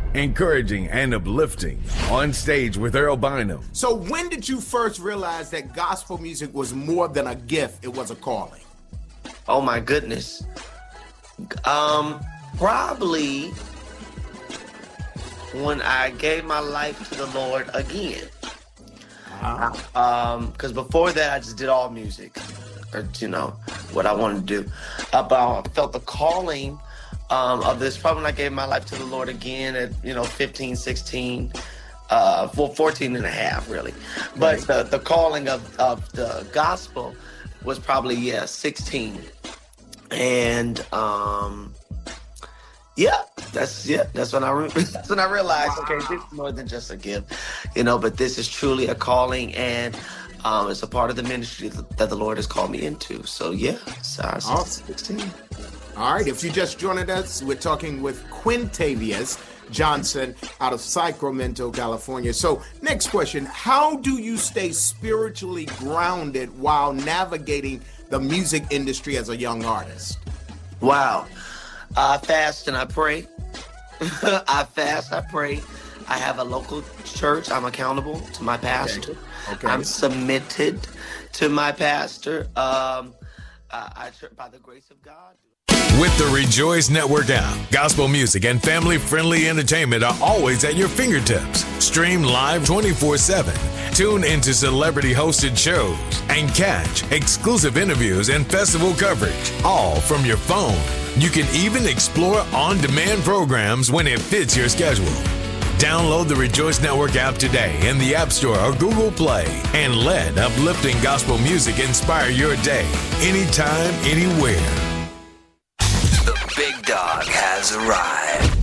encouraging and uplifting. On Stage with Earl Bynum. So when did you first realize that gospel music was more than a gift, it was a calling? Oh my goodness. Probably when I gave my life to the Lord again. Because before that, I just did all music, or what I wanted to do. But I felt the calling of this probably when I gave my life to the Lord again at 15, 16, 14 and a half really. But the calling of the gospel was probably 16, and that's when I realized, okay, this is more than just a gift, but this is truly a calling, and it's a part of the ministry that the Lord has called me into. So awesome. 16. All right, if you just joined us, we're talking with Quintavious Johnson out of Sacramento, California. So next question, how do you stay spiritually grounded while navigating the music industry as a young artist? Wow. I fast and I pray. I fast, I pray. I have a local church. I'm accountable to my pastor. Okay. I'm submitted to my pastor. By the grace of God. With the Rejoice Network app, gospel music and family-friendly entertainment are always at your fingertips. Stream live 24/7. Tune into celebrity-hosted shows and catch exclusive interviews and festival coverage, all from your phone. You can even explore on-demand programs when it fits your schedule. Download the Rejoice Network app today in the App Store or Google Play and let uplifting gospel music inspire your day, anytime, anywhere. The big dog has arrived.